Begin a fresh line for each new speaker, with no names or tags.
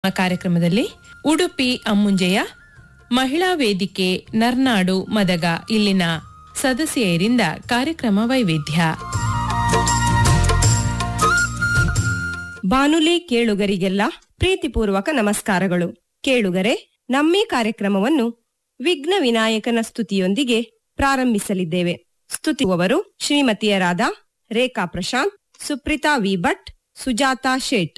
ಕಾರ್ಯಕ್ರಮದಲ್ಲಿ ಉಡುಪಿ ಅಮ್ಮುಂಜೆಯ ಮಹಿಳಾ ವೇದಿಕೆ ನರ್ನಾಡು ಮದಗ ಇಲ್ಲಿನ ಸದಸ್ಯರಿಂದ ಕಾರ್ಯಕ್ರಮ ವೈವಿಧ್ಯ.
ಬಾನುಲಿ ಕೇಳುಗರಿಗೆಲ್ಲ ಪ್ರೀತಿಪೂರ್ವಕ ನಮಸ್ಕಾರಗಳು. ಕೇಳುಗರೆ, ನಮ್ಮೀ ಕಾರ್ಯಕ್ರಮವನ್ನು ವಿಘ್ನ ವಿನಾಯಕನ ಸ್ತುತಿಯೊಂದಿಗೆ ಪ್ರಾರಂಭಿಸಲಿದ್ದೇವೆ. ಸ್ತುತಿಸುವವರು ಶ್ರೀಮತಿಯರಾದ ರೇಖಾ ಪ್ರಶಾಂತ್, ಸುಪ್ರೀತಾ ವಿ ಭಟ್, ಸುಜಾತಾ ಶೇಟ್.